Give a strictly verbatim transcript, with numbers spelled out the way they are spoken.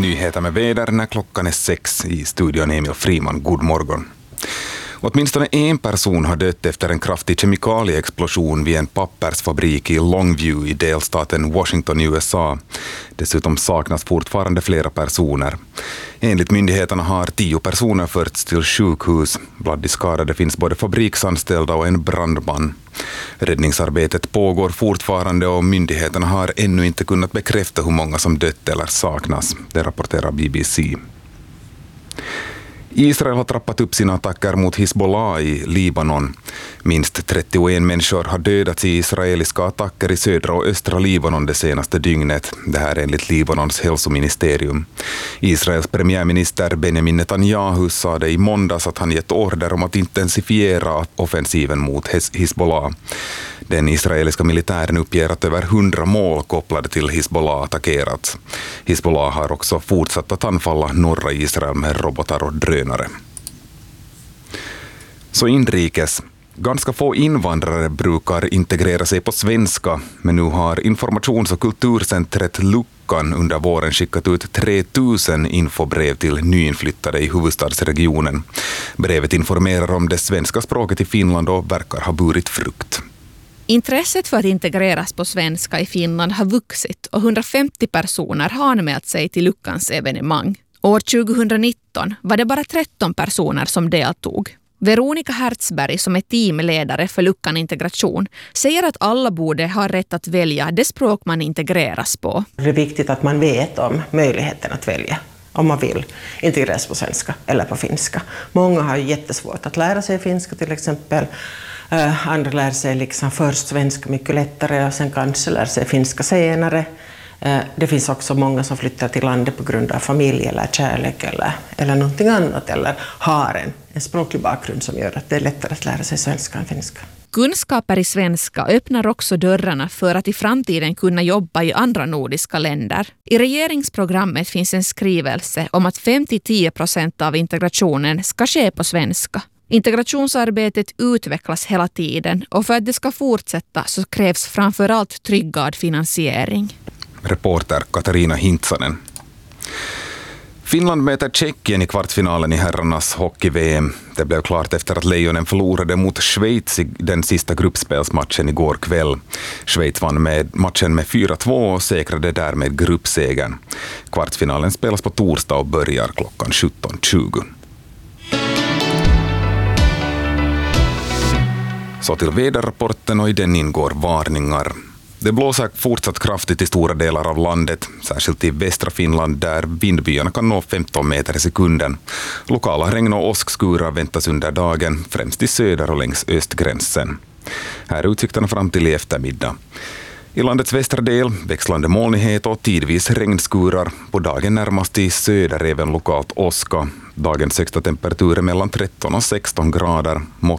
Nyheter med väder när klockan är sex i studion Emil Friman. God morgon. Åtminstone en person har dött efter en kraftig kemikalieexplosion vid en pappersfabrik i Longview i delstaten Washington i U S A. Dessutom saknas fortfarande flera personer. Enligt myndigheterna har tio personer förts till sjukhus. Bland de skadade finns både fabriksanställda och en brandman. Räddningsarbetet pågår fortfarande och myndigheterna har ännu inte kunnat bekräfta hur många som dött eller saknas. Det rapporterar B B C. Israel har trappat upp sina attacker mot Hizbollah i Libanon. Minst trettioen människor har dödats i israeliska attacker i södra och östra Libanon det senaste dygnet. Det här är enligt Libanons hälsoministerium. Israels premiärminister Benjamin Netanyahu sa det i måndags att han gett order om att intensifiera offensiven mot Hizbollah. Den israeliska militären uppger att över hundra mål kopplade till Hizbollah attackerats. Hizbollah har också fortsatt att anfalla norra Israel med robotar och drönare. Så inrikes. Ganska få invandrare brukar integrera sig på svenska, men nu har informations- och kulturcentret Luckan under våren skickat ut tre tusen infobrev till nyinflyttade i huvudstadsregionen. Brevet informerar om det svenska språket i Finland och verkar ha burit frukt. Intresset för att integreras på svenska i Finland har vuxit och hundrafemtio personer har anmält sig till Luckans evenemang. År tjugonitton var det bara tretton personer som deltog. Veronica Hertzberg, som är teamledare för Luckan Integration, säger att alla borde ha rätt att välja det språk man integreras på. Det är viktigt att man vet om möjligheten att välja om man vill integreras på svenska eller på finska. Många har jättesvårt att lära sig finska till exempel. Uh, andra lär sig liksom först svenska mycket lättare och sen kanske lär sig finska senare. Uh, det finns också många som flyttar till landet på grund av familj eller kärlek eller, eller någonting annat. Eller har en, en språklig bakgrund som gör att det är lättare att lära sig svenska än finska. Kunskaper i svenska öppnar också dörrarna för att i framtiden kunna jobba i andra nordiska länder. I regeringsprogrammet finns en skrivelse om att fem till tio procent av integrationen ska ske på svenska. Integrationsarbetet utvecklas hela tiden och för att det ska fortsätta så krävs framförallt tryggad finansiering. Reporter Katarina Hintsanen. Finland möter Tjeckien i kvartsfinalen i herrarnas hockey-V M. Det blev klart efter att Lejonen förlorade mot Schweiz i den sista gruppspelsmatchen igår kväll. Schweiz vann med matchen med fyra två och säkrade därmed gruppsegern. Kvartsfinalen spelas på torsdag och börjar klockan sjutton tjugo. Så till väderrapporten, och i den ingår varningar. Det blåser fortsatt kraftigt i stora delar av landet, särskilt i västra Finland där vindbyarna kan nå femton meter i sekunden. Lokala regn- och åskskurar väntas under dagen, främst i söder och längs östgränsen. Här är utsikterna fram till i eftermiddag. I landets västra del växlande molnighet och tidvis regnskurar. På dagen närmast i söder även lokalt åska. Dagens högsta temperatur är mellan tretton och sexton grader.